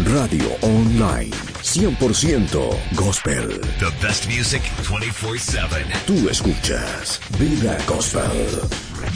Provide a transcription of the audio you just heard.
Radio Online. 100% Gospel. The best music 24/7. Tú escuchas Vibra Gospel.